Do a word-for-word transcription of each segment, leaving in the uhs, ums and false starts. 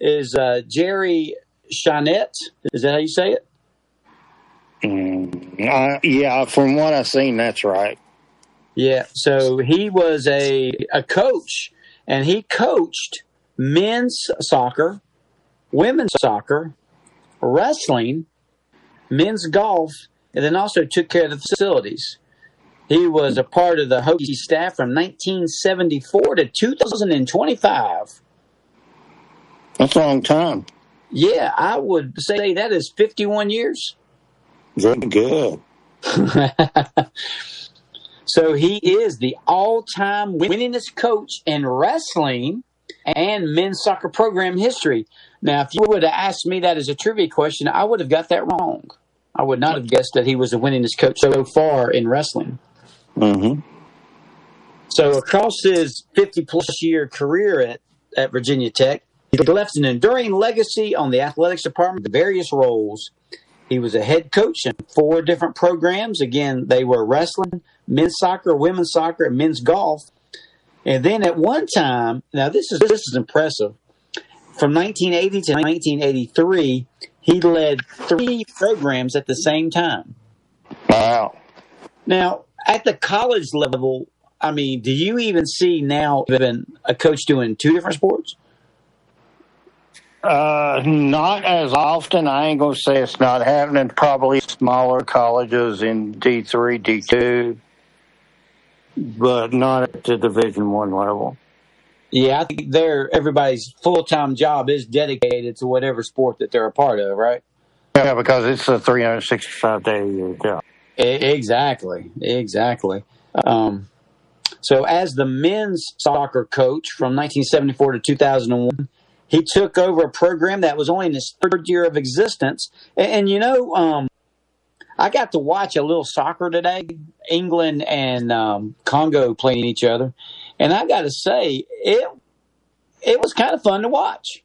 is uh, Jerry Shawnette. Is that how you say it? Mm, uh, yeah, from what I've seen, that's right. Yeah, so he was a, a coach, and he coached men's soccer, women's soccer, wrestling, men's golf, and then also took care of the facilities. He was a part of the Hokie staff from nineteen seventy-four to two thousand twenty-five. That's a long time. Yeah, I would say that is fifty-one years. Very good. So he is the all-time winningest coach in wrestling and men's soccer program history. Now, if you would have asked me that as a trivia question, I would have got that wrong. I would not have guessed that he was the winningest coach so far in wrestling. Mm-hmm. So across his fifty-plus year career at, at Virginia Tech, he left an enduring legacy on the athletics department in various roles. He was a head coach in four different programs. Again, they were wrestling, men's soccer, women's soccer, and men's golf. And then at one time, now this is this is impressive, from nineteen eighty to nineteen eighty-three, he led three programs at the same time. Wow. Now, at the college level, I mean, do you even see now even a coach doing two different sports? Uh, not as often. I ain't going to say it's not happening. Probably smaller colleges in D three, D two, but not at the Division One level. Yeah, I think they're, everybody's full-time job is dedicated to whatever sport that they're a part of, right? Yeah, because it's a three hundred sixty-five day a year job. Exactly, exactly. Um, so as the men's soccer coach from nineteen seventy-four to two thousand one, he took over a program that was only in its third year of existence. And, and you know, um, I got to watch a little soccer today, England and um, Congo playing each other. And I got to say, it it was kind of fun to watch.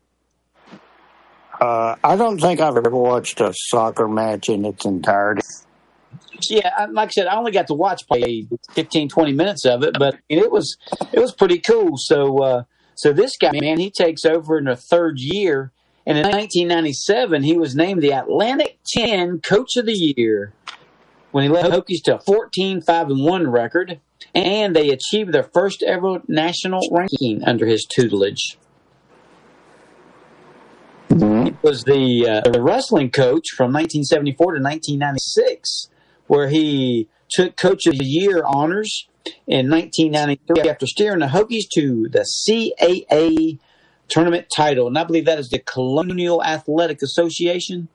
Uh, I don't think I've ever watched a soccer match in its entirety. Yeah, like I said, I only got to watch probably fifteen, twenty minutes of it, but it was it was pretty cool. So, uh, so this guy, man, he takes over in the third year, and in nineteen ninety-seven, he was named the Atlantic ten Coach of the Year when he led Hokies to a fourteen five and one record, and they achieved their first ever national ranking under his tutelage. Mm-hmm. He was the, uh, the wrestling coach from nineteen seventy-four to nineteen ninety-six, where he took Coach of the Year honors in nineteen ninety-three after steering the Hokies to the C A A tournament title. And I believe that is the Colonial Athletic Association.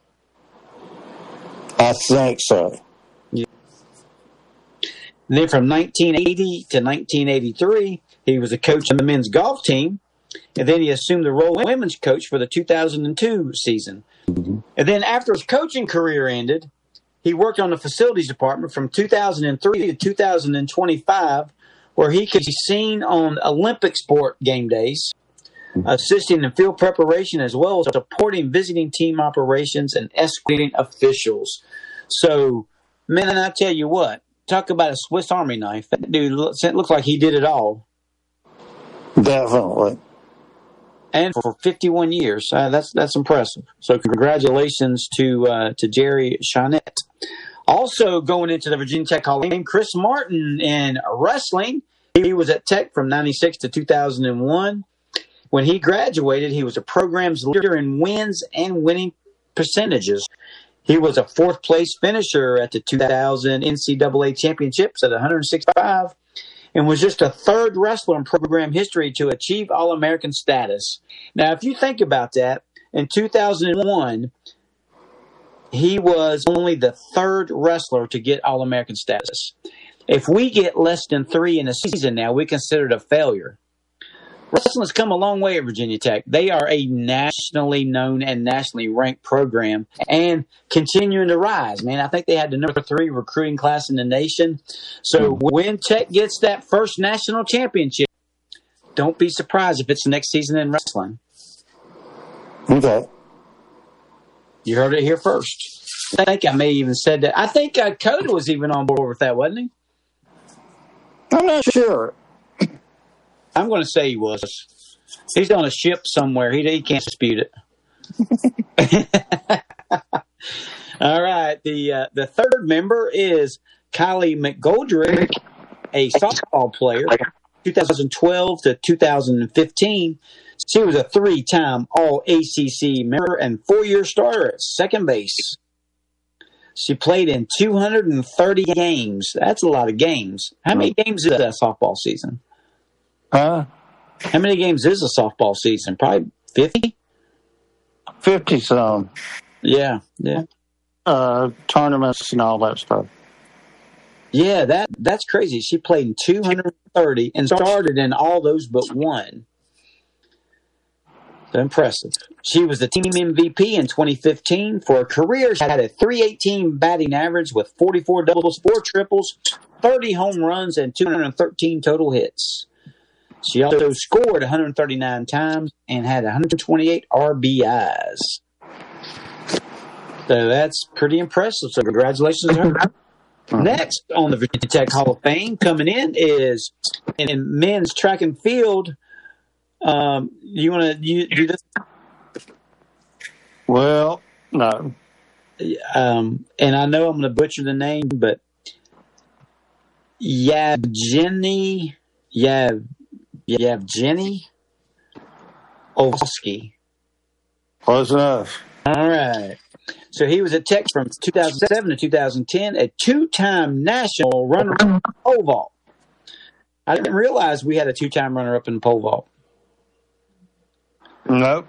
I think so. Yeah. And then from nineteen eighty to nineteen eighty-three, he was a coach on the men's golf team. And then he assumed the role of women's coach for the two thousand two season. Mm-hmm. And then after his coaching career ended, he worked on the facilities department from two thousand three to two thousand twenty-five, where he could be seen on Olympic sport game days, assisting in field preparation as well as supporting visiting team operations and escorting officials. So, man, I tell you what, talk about a Swiss Army knife. That dude looks, it looks like he did it all. Definitely. And for fifty-one years, uh, that's that's impressive. So congratulations to uh, to Jerry Shawnette. Also going into the Virginia Tech Hall of Fame, Chris Martin in wrestling. He was at Tech from ninety-six to two thousand one. When he graduated, he was a program's leader in wins and winning percentages. He was a fourth place finisher at the two thousand N C double A championships at one sixty-five. And was just a third wrestler in program history to achieve All-American status. Now, if you think about that, in two thousand one, he was only the third wrestler to get All-American status. If we get less than three in a season now, we consider it a failure. Wrestling's come a long way at Virginia Tech. They are a nationally known and nationally ranked program and continuing to rise, man. I think they had the number three recruiting class in the nation. So when Tech gets that first national championship, don't be surprised if it's the next season in wrestling. Okay. You heard it here first. I think I may even said that. I think uh, Coda was even on board with that, wasn't he? I'm not sure. I'm going to say he was. He's on a ship somewhere. He, he can't dispute it. All right. The uh, the third member is Kylie McGoldrick, a softball player, twenty twelve to two thousand fifteen. She was a three-time All-A C C member and four-year starter at second base. She played in two hundred thirty games. That's a lot of games. How many games is that softball season? Huh? How many games is a softball season? Probably fifty? fifty some. Yeah, yeah. Uh, tournaments and all that stuff. Yeah, that that's crazy. She played in two hundred thirty and started in all those but one. So impressive. She was the team M V P in twenty fifteen. For her career, she had a three eighteen batting average with forty-four doubles, four triples, thirty home runs, and two hundred thirteen total hits. She also scored one hundred thirty-nine times and had one hundred twenty-eight R B Is. So that's pretty impressive. So congratulations to her. Next on the Virginia Tech Hall of Fame coming in is in men's track and field. Um, you want to do this? Well, no. Um, and I know I'm going to butcher the name, but Yevgeny Yav Yevgeny Ovalsky. Close enough. All right. So he was at Tech from two thousand seven to two thousand ten, a two-time national runner-up in pole vault. I didn't realize we had a two-time runner-up in pole vault. Nope.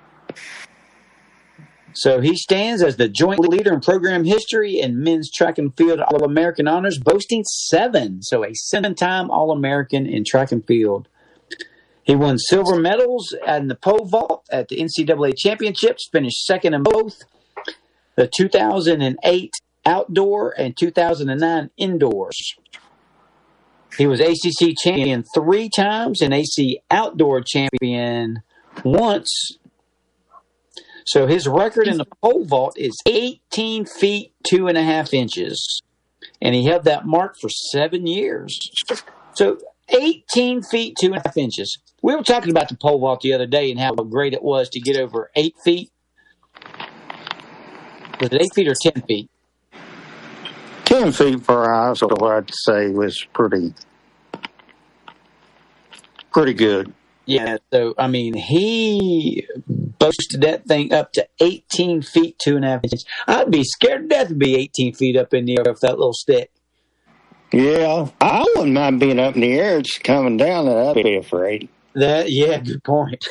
So he stands as the joint leader in program history and men's track and field All-American honors, boasting seven. So a seven-time All-American in track and field. He won silver medals in the pole vault at the N C double A championships, finished second in both the two thousand eight outdoor and two thousand nine indoors. He was A C C champion three times and A C outdoor champion once. So his record in the pole vault is eighteen feet, two and a half inches. And he held that mark for seven years. So eighteen feet, two and a half inches. We were talking about the pole vault the other day and how great it was to get over eight feet. Was it eight feet or ten feet? Ten feet for high school, I'd say, was pretty, pretty good. Yeah, so, I mean, he boasted that thing up to eighteen feet, two and a half inches. I'd be scared to death to be eighteen feet up in the air with that little stick. Yeah, I wouldn't mind being up in the air. It's coming down, and I'd be afraid. That, yeah, good point.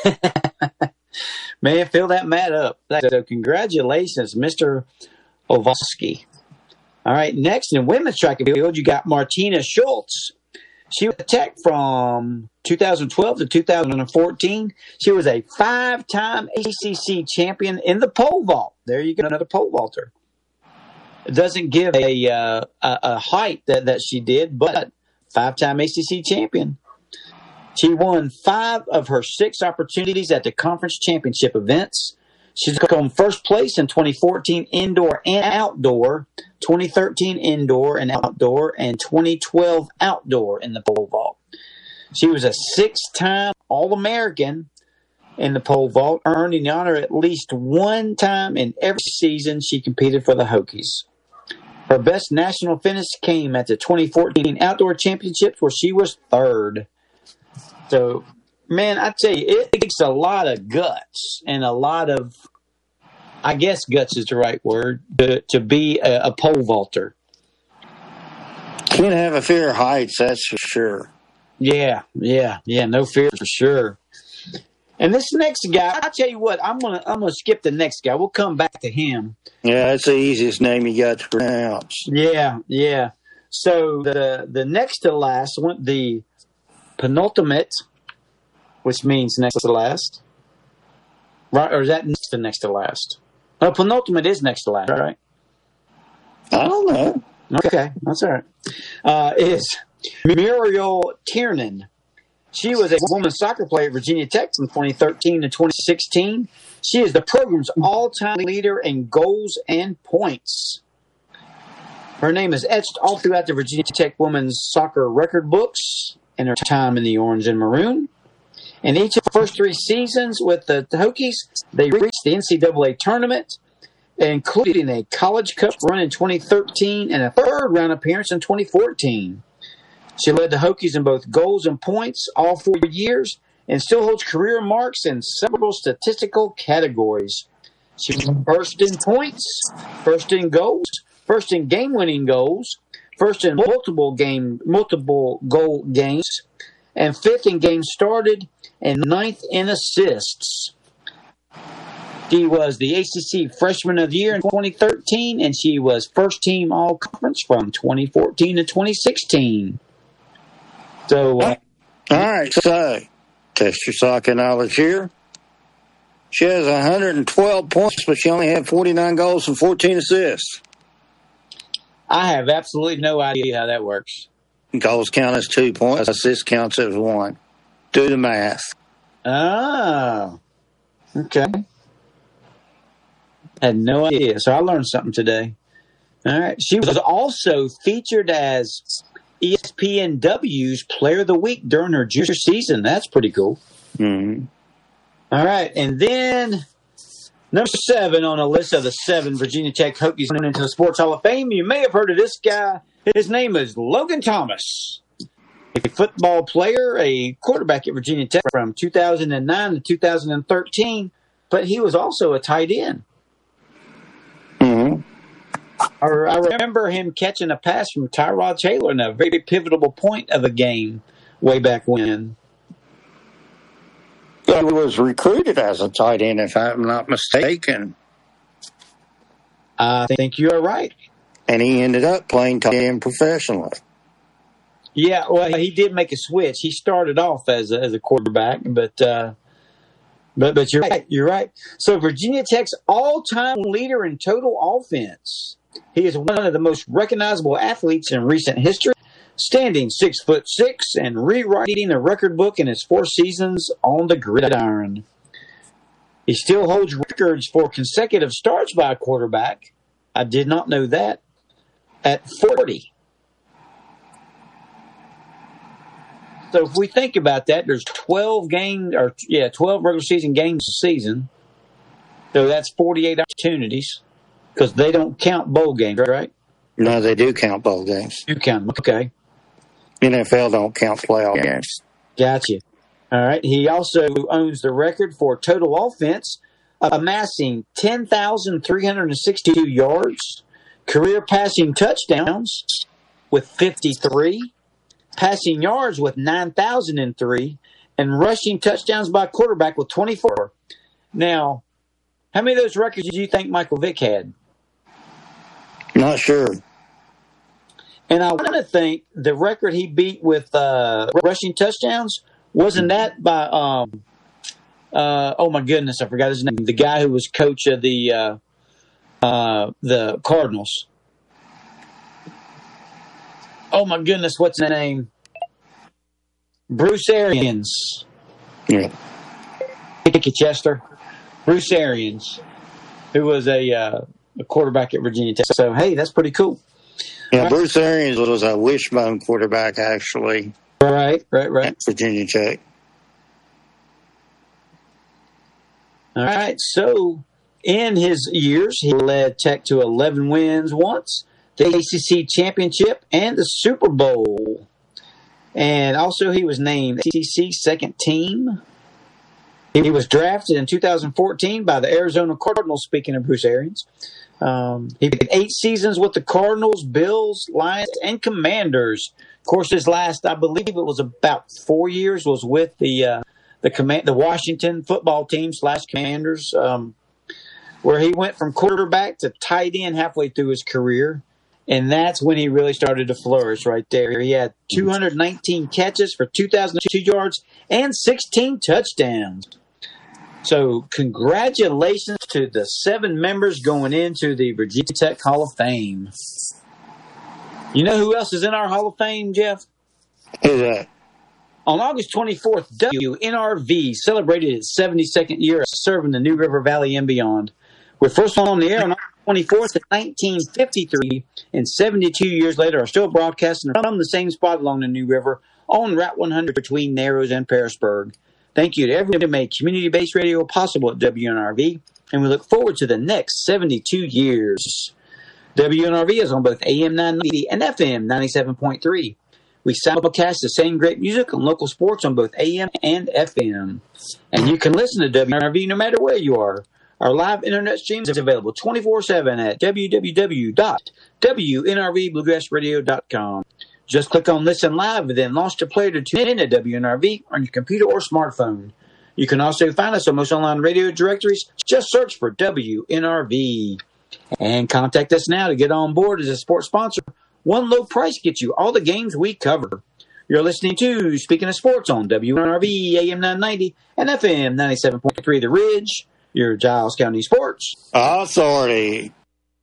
Man, fill that mat up. So congratulations, Mister Ovalsky. All right, next in women's track and field, you got Martina Schultz. She was at Tech from two thousand twelve to two thousand fourteen. She was a five-time A C C champion in the pole vault. There you go, another pole vaulter. It doesn't give a, uh, a, a height that, that she did, but five-time A C C champion. She won five of her six opportunities at the conference championship events. She's come first place in twenty fourteen indoor and outdoor, twenty thirteen indoor and outdoor, and twenty twelve outdoor in the pole vault. She was a six-time All-American in the pole vault, earning the honor at least one time in every season she competed for the Hokies. Her best national finish came at the twenty fourteen outdoor championships, where she was third. So, man, I tell you, it takes a lot of guts and a lot of, I guess guts is the right word, to, to be a, a pole vaulter. Can't have a fear of heights, that's for sure. Yeah, yeah, yeah, no fear for sure. And this next guy, I tell you what, I'm gonna I'm gonna skip the next guy. We'll come back to him. Yeah, that's the easiest name you got to pronounce. Yeah, yeah. So the the next to last one, the penultimate, which means next to last, right? Or is that next to next to last? No, penultimate is next to last, right? I don't know. Okay, that's all right. Uh, is Muriel Tiernan. She was a women's soccer player at Virginia Tech from twenty thirteen to twenty sixteen. She is the program's all-time leader in goals and points. Her name is etched all throughout the Virginia Tech women's soccer record books in her time in the orange and maroon. In each of the first three seasons with the Hokies, they reached the N C double A tournament, including a College Cup run in twenty thirteen and a third-round appearance in twenty fourteen. She led the Hokies in both goals and points all four years and still holds career marks in several statistical categories. She was first in points, first in goals, first in game-winning goals, first in multiple game, multiple goal games, and fifth in games started, and ninth in assists. She was the A C C Freshman of the Year in twenty thirteen, and she was first-team All-Conference from twenty fourteen to twenty sixteen. So, uh, all right, so test your soccer knowledge here. She has one hundred twelve points, but she only had forty-nine goals and fourteen assists. I have absolutely no idea how that works. Goals count as two points. Assists counts as one. Do the math. Oh, okay. Had no idea. So I learned something today. All right. She was also featured as E S P N W's Player of the Week during her junior season. That's pretty cool. Mm-hmm. All right. And then number seven on the list of the seven Virginia Tech Hokies going into the Sports Hall of Fame. You may have heard of this guy. His name is Logan Thomas, a football player, a quarterback at Virginia Tech from two thousand nine to two thousand thirteen, but he was also a tight end. Mm-hmm. I, I remember him catching a pass from Tyrod Taylor in a very pivotal point of a game way back when. He was recruited as a tight end, if I'm not mistaken. I think you are right. And he ended up playing tight end professionally. Yeah, well, he did make a switch. He started off as a, as a quarterback, but uh, but but you're right. You're right. So Virginia Tech's all-time leader in total offense. He is one of the most recognizable athletes in recent history, standing six foot six and rewriting the record book in his four seasons on the gridiron. He still holds records for consecutive starts by a quarterback. I did not know that. At forty. So if we think about that, there's twelve games, or yeah, twelve regular season games a season. So that's forty-eight opportunities, because they don't count bowl games, right? No, they do count bowl games. You count them, okay. N F L don't count playoff games. Gotcha. All right. He also owns the record for total offense, amassing ten thousand three hundred sixty-two yards, career passing touchdowns with fifty-three, passing yards with nine thousand three, and rushing touchdowns by quarterback with twenty-four. Now, how many of those records do you think Michael Vick had? Not sure. And I want to think the record he beat with uh, rushing touchdowns, wasn't that by, um, uh, oh my goodness, I forgot his name, the guy who was coach of the uh, uh, the Cardinals. Oh my goodness, what's his name? Bruce Arians. Yeah. Thank you, Chester. Bruce Arians, who was a, uh, a quarterback at Virginia Tech. So, hey, that's pretty cool. Yeah, Bruce Arians was a wishbone quarterback, actually. Right, right, right. At Virginia Tech. All right, so in his years, he led Tech to eleven wins once, the A C C Championship, and the Super Bowl. And also he was named A C C Second Team. He was drafted in two thousand fourteen by the Arizona Cardinals, speaking of Bruce Arians. Um, he played eight seasons with the Cardinals, Bills, Lions, and Commanders. Of course, his last, I believe it was about four years, was with the uh, the command, the Washington football team slash Commanders, um, where he went from quarterback to tight end halfway through his career. And that's when he really started to flourish right there. He had two hundred nineteen catches for two thousand two yards and sixteen touchdowns. So congratulations to the seven members going into the Virginia Tech Hall of Fame. You know who else is in our Hall of Fame, Jeff? Who's that? On August twenty-fourth, W N R V celebrated its seventy-second year of serving the New River Valley and beyond. We're first on the air on August twenty-fourth of nineteen fifty-three, and seventy-two years later are still broadcasting from the same spot along the New River on Route one hundred between Narrows and Pearisburg. Thank you to everyone who made community-based radio possible at W N R V, and we look forward to the next seventy-two years. W N R V is on both A M nine ninety and F M ninety-seven point three. We simulcast the same great music and local sports on both A M and F M. And you can listen to W N R V no matter where you are. Our live internet stream is available twenty-four seven at w w w dot w n r v bluegrass radio dot com. Just click on Listen Live and then launch the player to tune in to W N R V on your computer or smartphone. You can also find us on most online radio directories. Just search for W N R V. And contact us now to get on board as a sports sponsor. One low price gets you all the games we cover. You're listening to Speaking of Sports on W N R V, A M nine ninety, and F M ninety-seven point three The Ridge, your Giles County Sports Authority.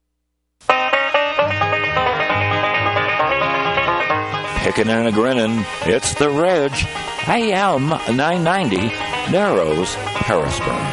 Picking and a grinning, it's The Ridge, A M nine ninety, Narrows, Harrisburg.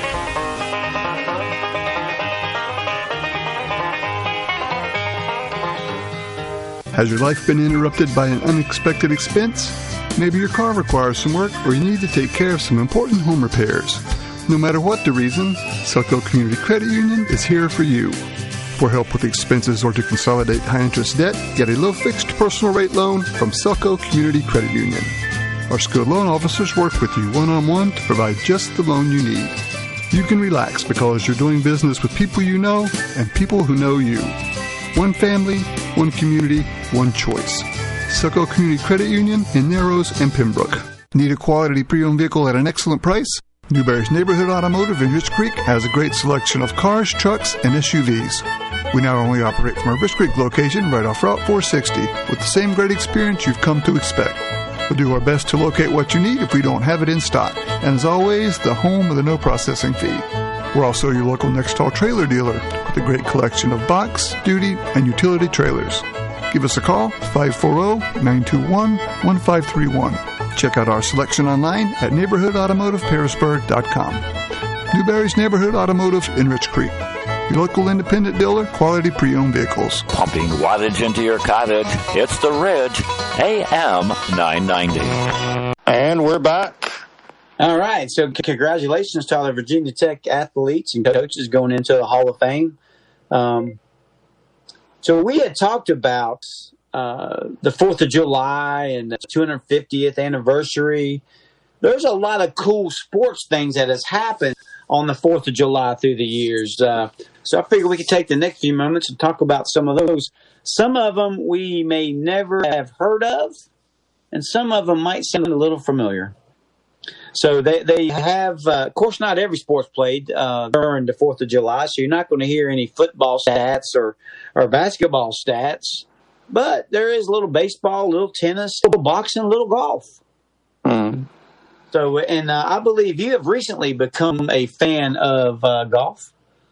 Has your life been interrupted by an unexpected expense? Maybe your car requires some work, or you need to take care of some important home repairs. No matter what the reason, Selco Community Credit Union is here for you. For help with expenses or to consolidate high-interest debt, get a low-fixed personal rate loan from Selco Community Credit Union. Our skilled loan officers work with you one-on-one to provide just the loan you need. You can relax because you're doing business with people you know and people who know you. One family, one community, one choice. Selco Community Credit Union in Narrows and Pembroke. Need a quality pre-owned vehicle at an excellent price? Newberry's Neighborhood Automotive in Rich Creek has a great selection of cars, trucks, and S U Vs. We not only operate from our Rich Creek location right off Route four sixty with the same great experience you've come to expect. We'll do our best to locate what you need if we don't have it in stock. And as always, the home of the no processing fee. We're also your local Nextall trailer dealer with a great collection of box, duty, and utility trailers. Give us a call, five four zero, nine two one, one five three one. Check out our selection online at neighborhood automotive harrisburg dot com. Newberry's Neighborhood Automotive in Rich Creek. Your local independent dealer, quality pre-owned vehicles. Pumping wattage into your cottage, it's The Ridge, A M nine ninety. And we're back. All right, so congratulations to all the Virginia Tech athletes and coaches going into the Hall of Fame. Um, so we had talked about uh, the fourth of July and the two hundred fiftieth anniversary. There's a lot of cool sports things that has happened on the fourth of July through the years. Uh, so I figured we could take the next few moments and talk about some of those. Some of them we may never have heard of, and some of them might sound a little familiar. So they, they have, uh, of course, not every sport's played uh, during the fourth of July, so you're not going to hear any football stats or, or basketball stats. But there is a little baseball, a little tennis, a little boxing, a little golf. Mm. So, and uh, I believe you have recently become a fan of uh, golf.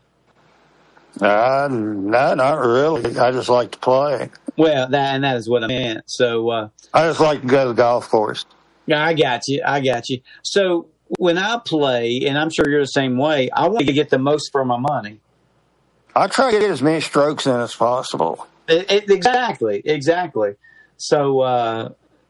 Uh, no, not really. I just like to play. Well, that and that is what I meant. So uh, I just like to go to the golf course. Yeah, I got you. I got you. So when I play, and I'm sure you're the same way, I want to get the most for my money. I try to get as many strokes in as possible. It, it, exactly, exactly. So, uh,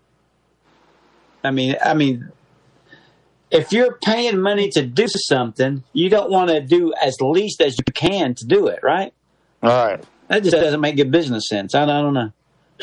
I mean, I mean, if you're paying money to do something, you don't want to do as least as you can to do it, right? All right. That just doesn't make good business sense. I, I don't know.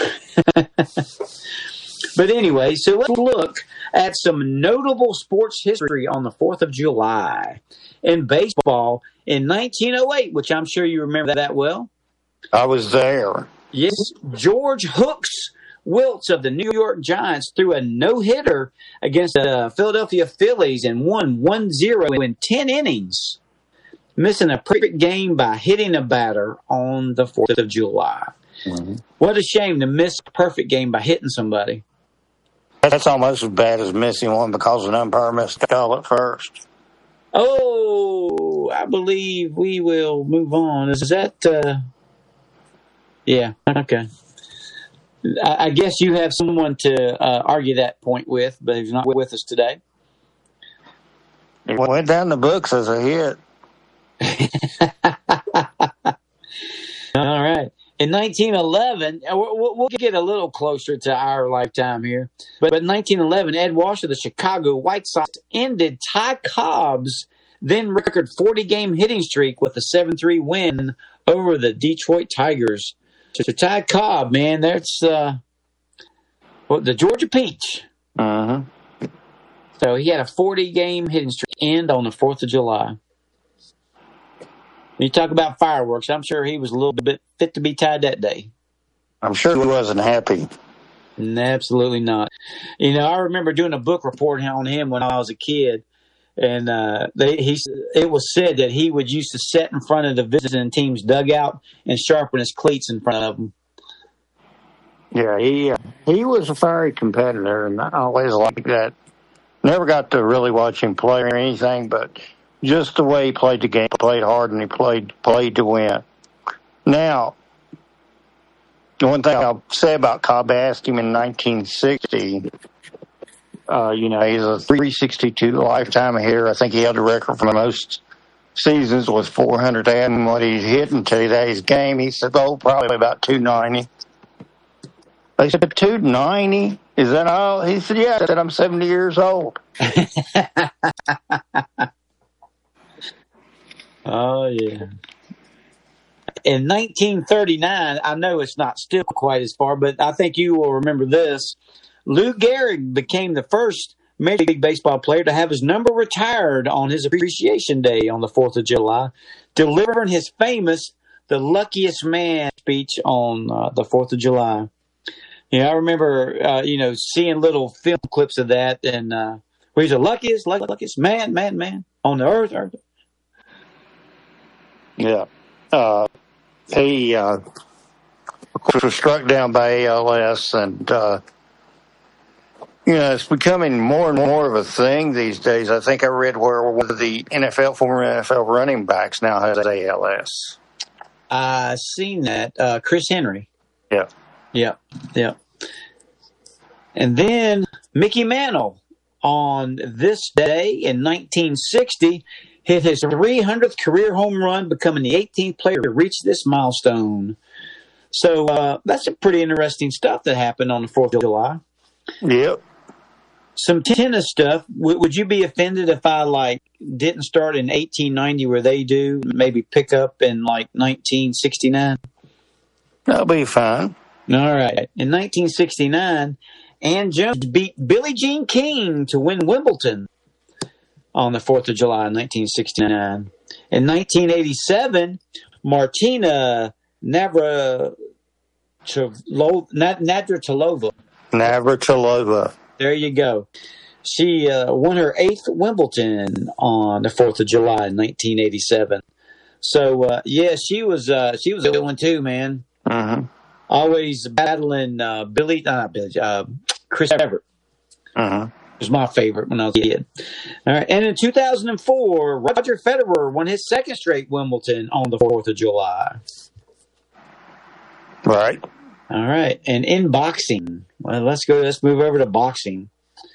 But anyway, so let's look at some notable sports history on the fourth of July. In baseball, in nineteen oh eight, which I'm sure you remember that well. I was there. Yes, George Hooks Wiltz of the New York Giants threw a no-hitter against the Philadelphia Phillies and won one zero in ten innings, missing a perfect game by hitting a batter on the fourth of July. Mm-hmm. What a shame to miss a perfect game by hitting somebody. That's almost as bad as missing one because an umpire missed the call at first. Oh, I believe we will move on. Is that, uh, yeah, okay. I, I guess you have someone to uh, argue that point with, but he's not with us today. It went down the books as a hit. All right. In nineteen eleven, we'll, we'll get a little closer to our lifetime here, but, but in nineteen eleven, Ed Walsh of the Chicago White Sox ended Ty Cobb's then record forty-game hitting streak with a seven three win over the Detroit Tigers. So Ty Cobb, man, that's uh, well, the Georgia Peach. Uh-huh. So he had a forty-game hitting streak end on the fourth of July. You talk about fireworks, I'm sure he was a little bit fit to be tied that day. I'm sure he wasn't happy. No, absolutely not. You know, I remember doing a book report on him when I was a kid, and uh, they, he, it was said that he would used to sit in front of the visiting team's dugout and sharpen his cleats in front of them. Yeah, he uh, he was a fiery competitor, and I always liked that. Never got to really watch him play or anything, but just the way he played the game, played hard, and he played played to win. Now, the one thing I'll say about Cobb, I asked him in nineteen sixty, uh, you know, he's a three sixty-two lifetime hitter. I think he held the record for most seasons was four hundred. And what he's hit in today's game, he said, oh, probably about two ninety. They said, two ninety? Is that all? He said, yeah. I said, I'm seventy years old. Oh, yeah. In nineteen thirty-nine, I know it's not still quite as far, but I think you will remember this. Lou Gehrig became the first Major League Baseball player to have his number retired on his Appreciation Day on the fourth of July, delivering his famous The Luckiest Man speech on uh, the fourth of July. Yeah, I remember, uh, you know, seeing little film clips of that, and uh, where he's the luckiest, luckiest man, man, man on the earth, earth. Yeah. Uh, he uh, was struck down by A L S, and, uh, you know, it's becoming more and more of a thing these days. I think I read where one of the N F L, former N F L running backs now has A L S. I seen that. Uh, Chris Henry. Yeah. Yeah, yeah. And then Mickey Mantle on this day in nineteen sixty hit his three hundredth career home run, becoming the eighteenth player to reach this milestone. So uh, that's some pretty interesting stuff that happened on the fourth of July. Yep. Some tennis stuff. W- would you be offended if I like didn't start in eighteen ninety where they do, maybe pick up in like nineteen sixty-nine? That'll be fine. All right. In nineteen sixty-nine, Ann Jones beat Billie Jean King to win Wimbledon on the fourth of July, nineteen sixty-nine. In nineteen eighty-seven, Martina Navratilova, Navratilova. Navratilova. There you go. She uh, won her eighth Wimbledon on the fourth of July, nineteen eighty-seven. So, uh, yeah, she was uh, she was a good one too, man. Mm-hmm. Always battling uh, Billy, uh, Billy uh, Chris Evert. Mm-hmm. Was my favorite when I was a kid. All right, and in two thousand four, Roger Federer won his second straight Wimbledon on the fourth of July. Right. All right, and in boxing, well, let's go. Let's move over to boxing.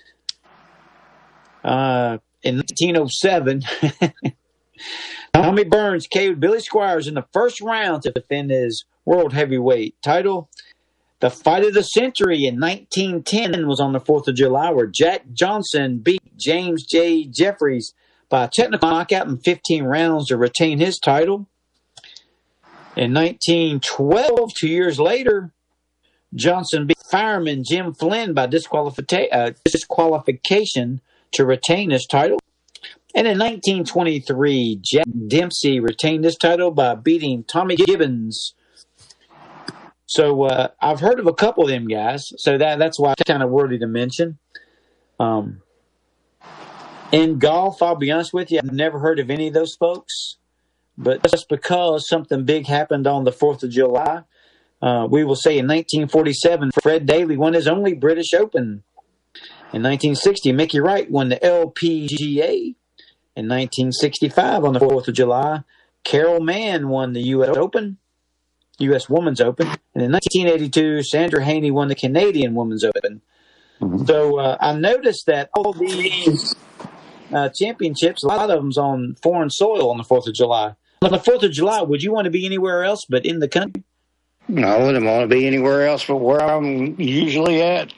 Uh, in nineteen oh seven, Tommy Burns K O'd Billy Squires in the first round to defend his world heavyweight title. The fight of the century in nineteen ten was on the fourth of July, where Jack Johnson beat James J. Jeffries by a technical knockout in fifteen rounds to retain his title. In nineteen twelve, two years later, Johnson beat fireman Jim Flynn by disqualifica- uh, disqualification to retain his title. And in nineteen twenty-three, Jack Dempsey retained his title by beating Tommy Gibbons. So uh, I've heard of a couple of them guys, so that that's why it's kind of worthy to mention. Um, in golf, I'll be honest with you, I've never heard of any of those folks. But just because something big happened on the fourth of July, uh, we will say in nineteen forty-seven, Fred Daly won his only British Open. In nineteen sixty, Mickey Wright won the L P G A. In nineteen sixty-five, on the fourth of July, Carol Mann won the U S Open, U S Women's Open. And in nineteen eighty-two, Sandra Haney won the Canadian Women's Open. Mm-hmm. So uh, I noticed that all these uh, championships, a lot of them's on foreign soil on the fourth of July. On the fourth of July, would you want to be anywhere else but in the country? I wouldn't want to be anywhere else but where I'm usually at.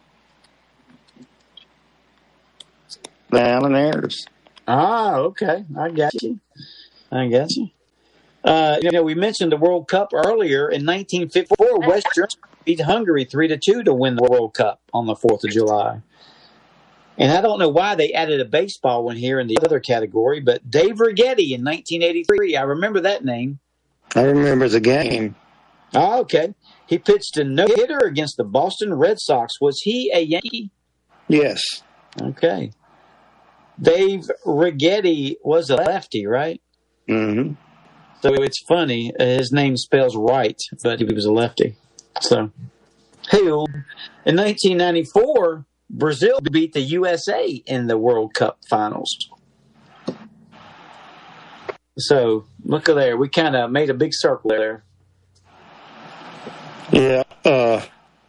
Down in Ayers. Ah, okay. I got you. I got you. Uh, you know, we mentioned the World Cup earlier. In nineteen fifty-four, West Germany beat Hungary three to two to win the World Cup on the fourth of July. And I don't know why they added a baseball one here in the other category, but Dave Righetti in nineteen eighty-three, I remember that name. I remember the game. Oh, okay. He pitched a no-hitter against the Boston Red Sox. Was he a Yankee? Yes. Okay. Dave Righetti was a lefty, right? Mm-hmm. So it's funny. His name spells right, but he was a lefty. So, hey, in nineteen ninety-four, Brazil beat the U S A in the World Cup finals. So, look at there. We kind of made a big circle there. Yeah. Uh,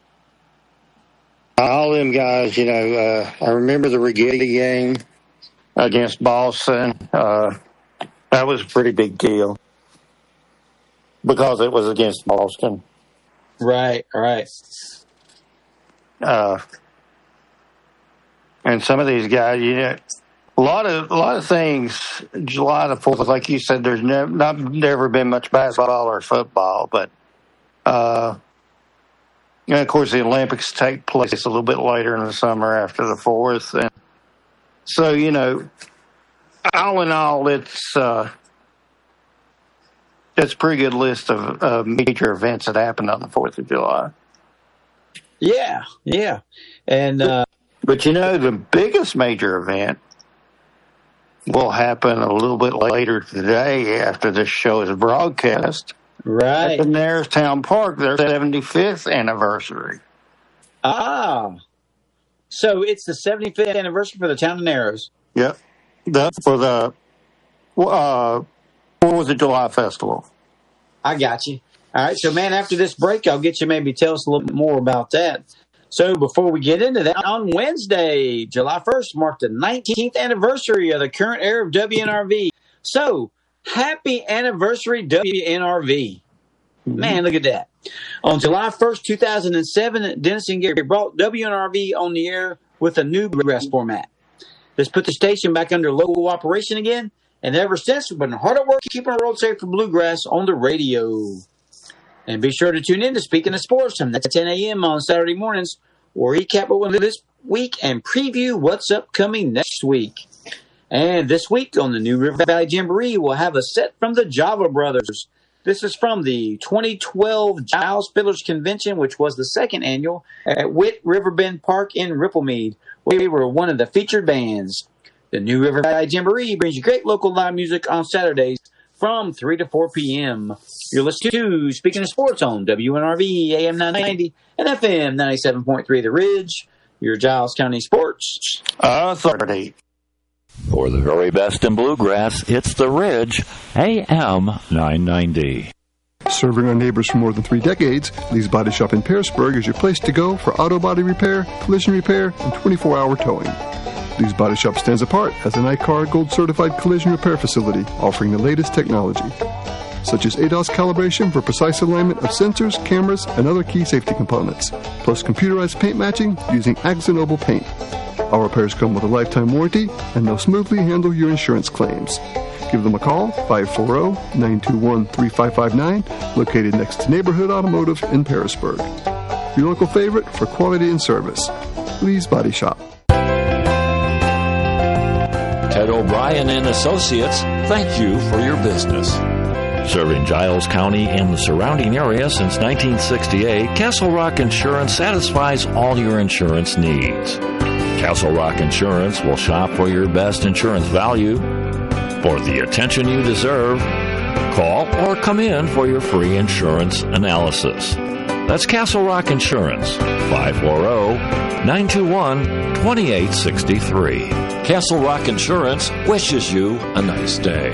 all them guys, you know, uh, I remember the Righetti game against Boston. Uh, that was a pretty big deal because it was against Boston. Right, right. Uh, and some of these guys, you know, a lot of a lot of things. July the fourth, like you said, there's never not never been much basketball or football, but uh, and of course the Olympics take place a little bit later in the summer after the fourth, and so you know, all in all, it's uh, it's a pretty good list of uh, major events that happened on the fourth of July. Yeah, yeah, and uh, but you know, the biggest major event will happen a little bit later today after this show is broadcast. Right. At the Nairstown Park, their seventy-fifth anniversary. Ah. So it's the seventy-fifth anniversary for the town of Narrows. Yep. That's for the uh, fourth of July Festival. I got you. All right. So, man, after this break, I'll get you maybe tell us a little bit more about that. So before we get into that, on Wednesday, July first, marked the nineteenth anniversary of the current era of W N R V. So happy anniversary, W N R V. Man, look at that. On July first, two thousand seven, Dennis and Gary brought W N R V on the air with a new bluegrass format. This put the station back under local operation again, and ever since, we've been hard at work keeping our road safe for bluegrass on the radio. And be sure to tune in to Speaking of Sports from ten a.m. on Saturday mornings, or recap what went this week and preview what's upcoming next week. And this week on the New River Valley Jamboree, we'll have a set from the Java Brothers. This is from the twenty twelve Giles Fiddlers Convention, which was the second annual at Witt Riverbend Park in Ripplemead, where we were one of the featured bands. The New River Valley Jamboree brings you great local live music on Saturdays from three to four p.m. You're listening to Speaking of Sports on W N R V, A M nine ninety, and F M ninety-seven point three The Ridge, your Giles County Sports Authority. For the very best in bluegrass, it's The Ridge, A M nine ninety. Serving our neighbors for more than three decades, Lee's Body Shop in Pearisburg is your place to go for auto body repair, collision repair, and twenty-four hour towing. Lee's Body Shop stands apart as an I C A R Gold certified collision repair facility offering the latest technology, such as A D O S calibration for precise alignment of sensors, cameras, and other key safety components, plus computerized paint matching using Axonoble paint. Our repairs come with a lifetime warranty, and they'll smoothly handle your insurance claims. Give them a call, five four zero, nine two one, three five five nine, located next to Neighborhood Automotive in Pearisburg. Your local favorite for quality and service. Lee's Body Shop. Ted O'Brien and Associates, thank you for your business. Serving Giles County and the surrounding area since nineteen sixty-eight, Castle Rock Insurance satisfies all your insurance needs. Castle Rock Insurance will shop for your best insurance value. For the attention you deserve, call or come in for your free insurance analysis. That's Castle Rock Insurance, five four zero, nine two one, two eight six three. Castle Rock Insurance wishes you a nice day.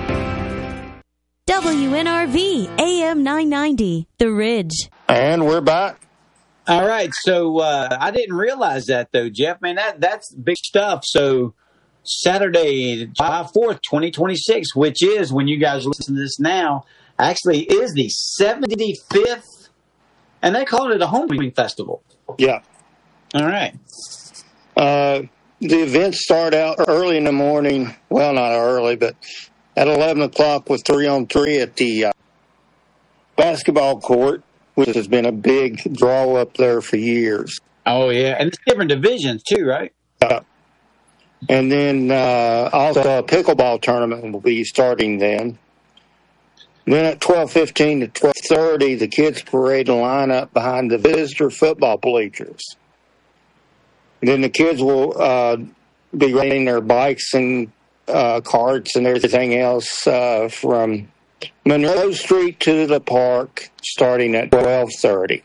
W N R V, A M nine ninety, The Ridge. And we're back. All right, so uh, I didn't realize that, though, Jeff. Man, that that's big stuff. So Saturday, July fourth, twenty twenty-six, which is, when you guys listen to this now, actually is the seventy-fifth, and they call it a homecoming festival. Yeah. All right. Uh, the events start out early in the morning. Well, not early, but at eleven o'clock with three on three at the uh, basketball court, which has been a big draw up there for years. Oh, yeah. And it's different divisions, too, right? Uh, and then uh, also a pickleball tournament will be starting then. Then at twelve fifteen to twelve thirty, the kids parade and line up behind the visitor football bleachers. And then the kids will uh, be riding their bikes and uh, carts and everything else uh, from Monroe Street to the park starting at twelve thirty.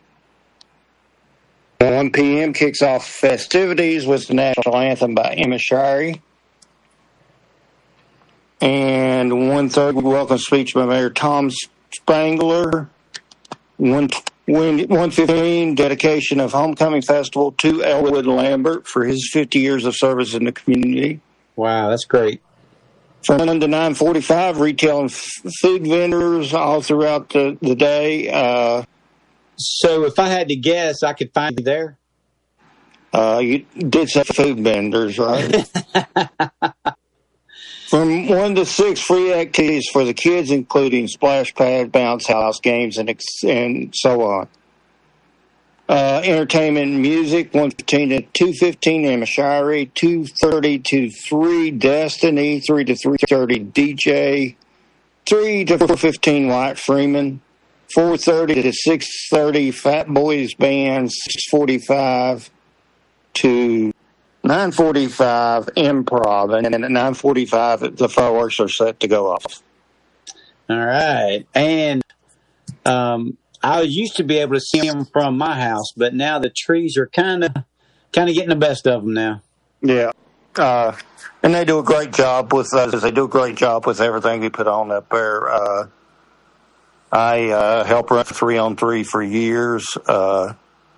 one p.m. kicks off festivities with the national anthem by Emma Shirey. And one thirty, welcome speech by Mayor Tom Spangler. One one fifteen, dedication of Homecoming Festival to Elwood Lambert for his fifty years of service in the community. Wow, that's great. From one to nine forty-five, retail and f- food vendors all throughout the, the day. Uh, so if I had to guess, I could find you there? Uh, you did say food vendors, right? From one to six, free activities for the kids, including splash pad, bounce house, games, and ex- and so on. Uh, entertainment and music, one fifteen to two fifteen, Emma Shirey, two thirty to three, Destiny, three to three thirty, D J, three to four fifteen, White Freeman, four thirty to six thirty, Fat Boys Band, six forty-five to nine forty-five, Improv, and then at nine forty-five, the fireworks are set to go off. All right. And um, I used to be able to see them from my house, but now the trees are kind of kind of getting the best of them now. Yeah. Uh, and they do a great job with us. They do a great job with everything we put on up there. Uh, I uh, helped run three on three for years. Uh,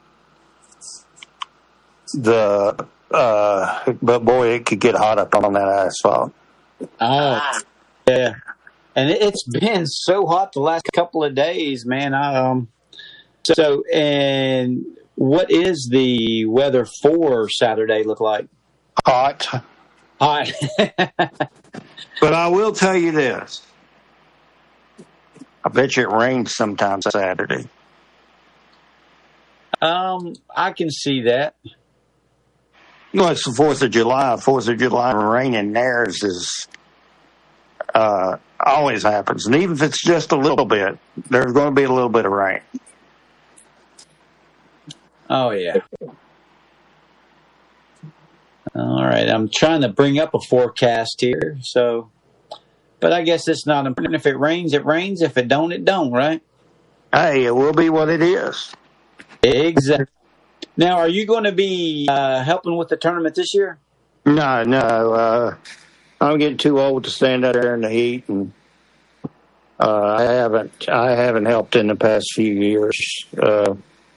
the uh, but boy, it could get hot up on that asphalt. Oh, yeah. And it's been so hot the last couple of days, man. I, um, so, and what is the weather for Saturday look like? Hot. Hot. But I will tell you this. I bet you it rains sometime Saturday. Um, I can see that. No, it's the fourth of July. fourth of July raining theirs is uh, always happens. And even if it's just a little bit, there's going to be a little bit of rain. Oh, yeah. All right. I'm trying to bring up a forecast here. So, but I guess it's not important. If it rains, it rains. If it don't, it don't, right? Hey, it will be what it is. Exactly. Now, are you going to be uh, helping with the tournament this year? No, no. Uh, I'm getting too old to stand out there in the heat, and uh, I haven't. I haven't helped in the past few years. Uh,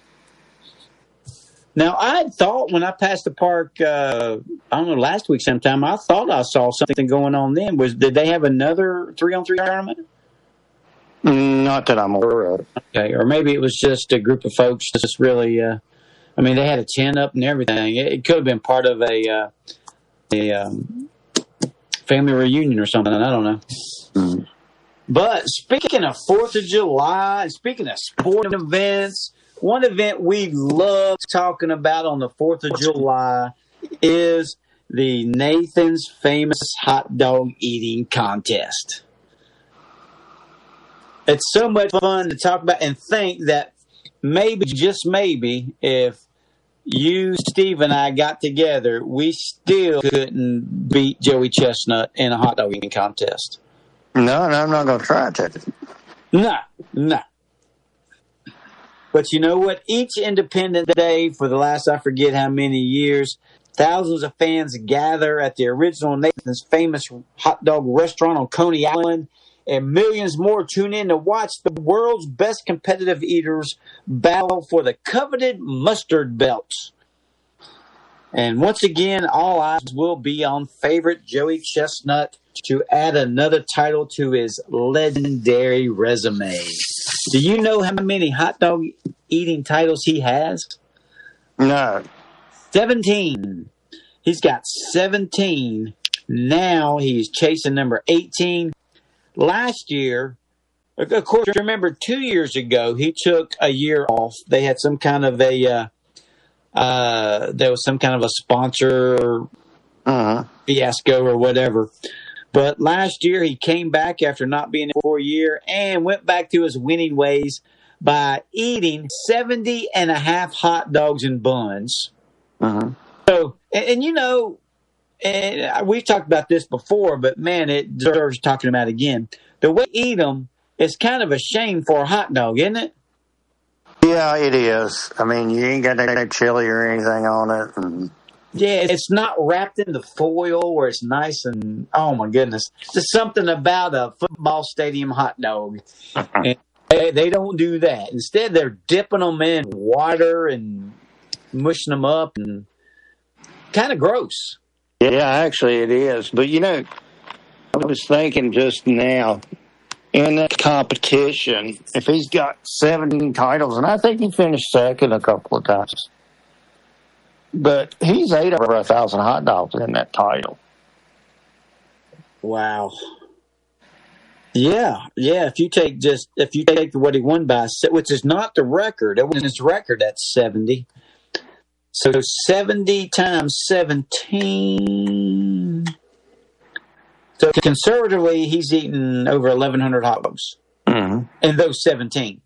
now, I had thought when I passed the park, uh, I don't know, last week sometime, I thought I saw something going on then. Was did they have another three-on-three tournament? Not that I'm aware of. Okay, or maybe it was just a group of folks just really. Uh, I mean, they had a tent up and everything. It, it could have been part of a uh, a um, family reunion or something. I don't know. Mm-hmm. But speaking of fourth of July, and speaking of sporting events, one event we love talking about on the fourth of July is the Nathan's Famous Hot Dog Eating Contest. It's so much fun to talk about and think that maybe, just maybe, if you, Steve, and I got together, we still couldn't beat Joey Chestnut in a hot dog eating contest. No, no, I'm not going to try to. No, no. But you know what? Each Independence Day for the last, I forget how many years, thousands of fans gather at the original Nathan's Famous Hot Dog Restaurant on Coney Island, and millions more tune in to watch the world's best competitive eaters battle for the coveted mustard belts. And once again, all eyes will be on favorite Joey Chestnut to add another title to his legendary resume. Do you know how many hot dog eating titles he has? No. seventeen. He's got seventeen. Now he's chasing number eighteen. Last year, of course, remember two years ago, he took a year off. They had some kind of a, uh, uh, there was some kind of a sponsor uh-huh. fiasco or whatever. But last year, he came back after not being in for a year and went back to his winning ways by eating seventy and a half hot dogs and buns. Uh-huh. So, and, and you know, and we've talked about this before, but man, it deserves talking about again. The way you eat them is kind of a shame for a hot dog, isn't it? Yeah, it is. I mean, you ain't got any chili or anything on it. And... yeah, it's not wrapped in the foil where it's nice and, oh my goodness. There's something about a football stadium hot dog. And they, they don't do that. Instead, they're dipping them in water and mushing them up, and kind of gross. Yeah, actually it is. But, you know, I was thinking just now, in that competition, if he's got seventeen titles, and I think he finished second a couple of times, but he's ate over a thousand hot dogs in that title. Wow. Yeah, yeah. If you take just if you take what he won by, which is not the record, it wasn't his record. That's seventy. So seventy times seventeen. So conservatively, he's eaten over eleven hundred hot dogs, mm-hmm. in those seventeen.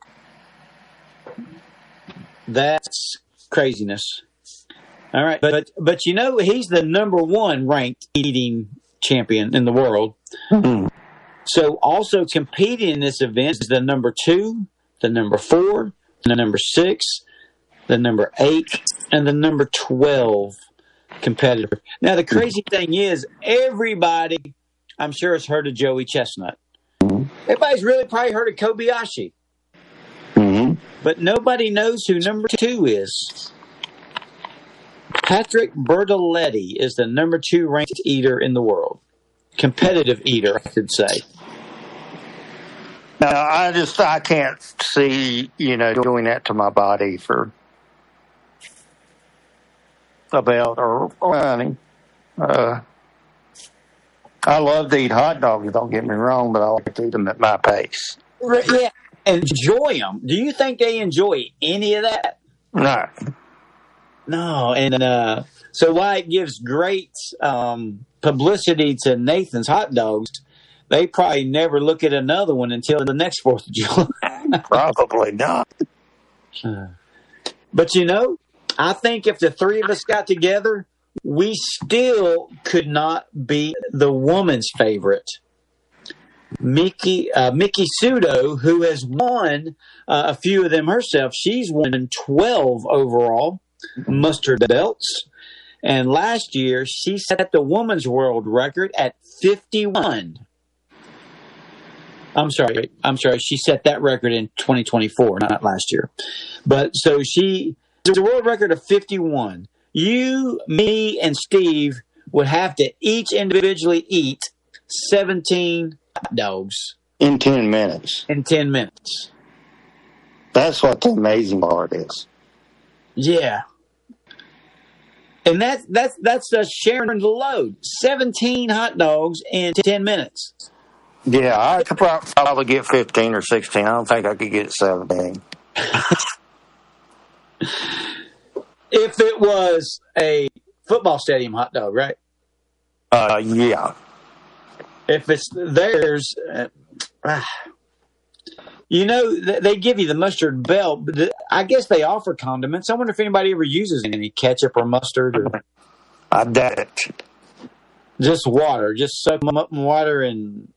That's craziness. All right, but but you know he's the number one ranked eating champion in the world. Mm-hmm. So also competing in this event is the number two, the number four, the number six, the number eight, and the number twelve competitor. Now, the crazy thing is, everybody, I'm sure, has heard of Joey Chestnut. Everybody's really probably heard of Kobayashi. Mm-hmm. But nobody knows who number two is. Patrick Bertoletti is the number two ranked eater in the world. Competitive eater, I should say. Now, I just, I can't see, you know, doing that to my body for a belt or, or anything. Uh, I love to eat hot dogs, don't get me wrong, but I like to eat them at my pace. Yeah, enjoy them. Do you think they enjoy any of that? No. No, and uh, so why it gives great um, publicity to Nathan's hot dogs, they probably never look at another one until the next fourth of July. Probably not. Uh, but, you know, I think if the three of us got together, we still could not beat the woman's favorite, Mickey uh, Mickey Sudo, who has won uh, a few of them herself. She's won twelve overall mustard belts. And last year, she set the woman's world record at fifty-one. I'm sorry. I'm sorry. She set that record in twenty twenty-four, not last year. But so she, there's a world record of fifty-one. You, me, and Steve would have to each individually eat seventeen hot dogs. In ten minutes. In ten minutes. That's what the amazing part is. Yeah. And that's, that's, that's us sharing the load. seventeen hot dogs in ten minutes. Yeah, I could probably get fifteen or sixteen. I don't think I could get seventeen. If it was a football stadium hot dog, right? Uh, yeah. If it's theirs, uh, ah. You know, they give you the mustard belt, but the, I guess they offer condiments. I wonder if anybody ever uses any ketchup or mustard. Or I doubt it. Just water. Just soak them up in water and...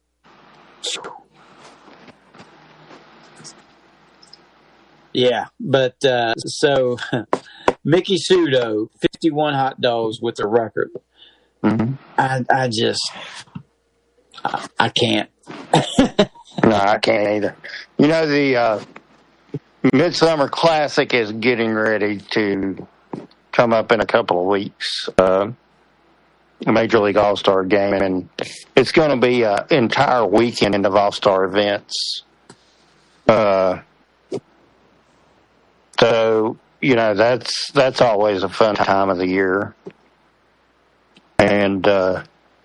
Yeah, but uh, so Mickey Sudo, fifty-one hot dogs with the record. Mm-hmm. I, I just, I, I can't. No, I can't either. You know, the uh, Midsummer Classic is getting ready to come up in a couple of weeks, uh, a Major League All-Star game, and it's going to be an entire weekend of All-Star events. Uh, so, you know, that's that's always a fun time of the year. And uh,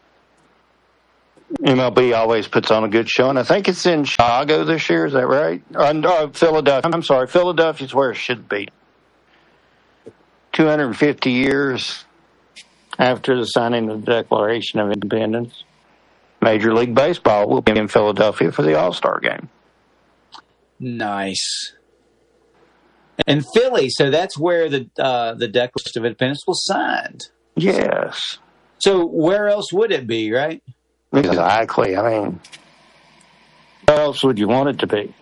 M L B always puts on a good show, and I think it's in Chicago this year. Is that right? Uh, no, Philadelphia. I'm sorry, Philadelphia's where it should be. two hundred fifty years after the signing of the Declaration of Independence, Major League Baseball will be in Philadelphia for the All-Star game. Nice. And Philly, so that's where the uh, the Declaration of Independence was signed. Yes. So where else would it be, right? Exactly. I mean, where else would you want it to be?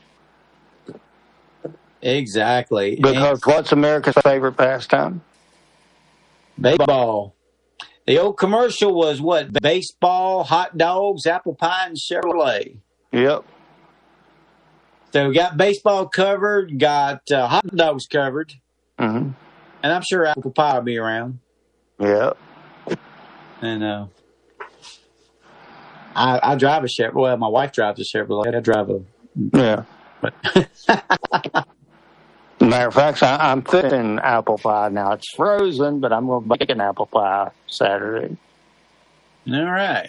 Exactly. Because and what's America's favorite pastime? Baseball. The old commercial was what? Baseball, hot dogs, apple pie, and Chevrolet. Yep. So we got baseball covered, got uh, hot dogs covered, mm-hmm. and I'm sure apple pie will be around. Yep. And uh, I, I drive a Chevrolet. Well, my wife drives a Chevrolet. I drive a yeah. But matter of fact, I, I'm fixing apple pie now. It's frozen, but I'm going to bake an apple pie Saturday. All right.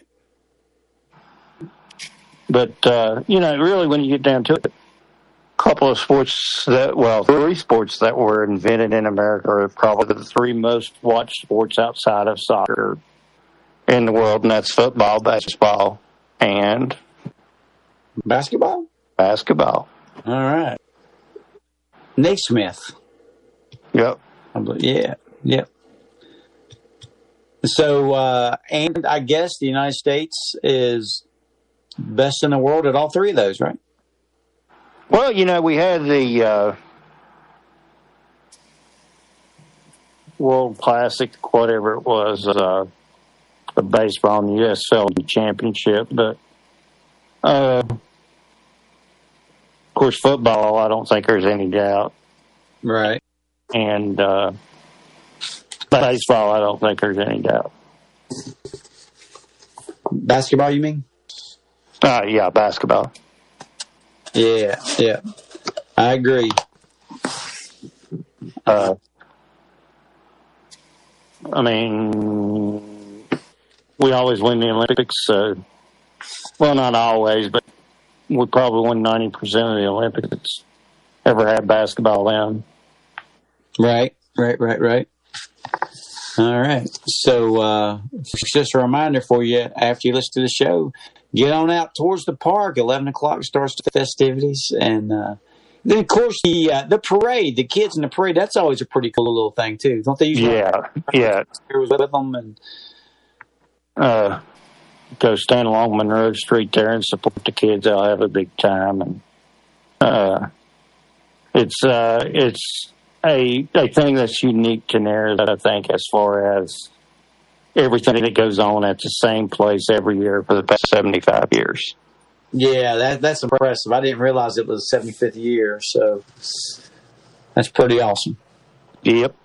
But uh, you know, really, when you get down to it, a couple of sports that, well, three sports that were invented in America are probably the three most watched sports outside of soccer in the world, and that's football, baseball, and basketball. Basketball. All right. Naismith. Yep. Yeah. Yep. So, uh, and I guess the United States is best in the world at all three of those, right? Well, you know, we had the uh, World Classic, whatever it was, uh, the baseball and the U S L championship, but uh, of course, football, I don't think there's any doubt. Right. And uh, baseball, I don't think there's any doubt. Basketball, you mean? Uh, yeah, basketball. Yeah, yeah. I agree. Uh, I mean, we always win the Olympics. So, well, not always, but we probably won ninety percent of the Olympics ever had basketball in. Right, right, right, right. All right. So, uh, just a reminder for you, after you listen to the show, get on out towards the park. eleven o'clock starts the festivities. And uh, then, of course, the uh, the parade, the kids in the parade, that's always a pretty cool little thing, too. Don't they usually yeah, yeah. with them? And uh, go stand along Monroe Street there and support the kids. They'll have a big time. And uh, it's uh, it's a, a thing that's unique to Nares, I think, as far as everything that goes on at the same place every year for the past seventy-five years. Yeah, that, that's impressive. I didn't realize it was the seventy-fifth year, so that's pretty awesome. Yep.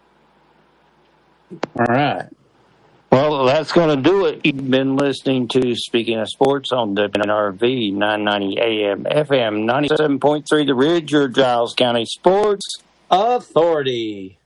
All right. Well, that's going to do it. You've been listening to Speaking of Sports on W N R V, nine ninety A M, F M ninety-seven point three, The Ridge, your Giles County Sports Authority.